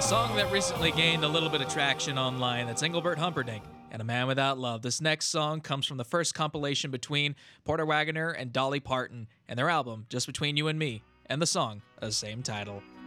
A song that recently gained a little bit of traction online. That's Engelbert Humperdinck and A Man Without Love. This next song comes from the first compilation between Porter Wagoner and Dolly Parton and their album, Just Between You and Me, and the song of the same title.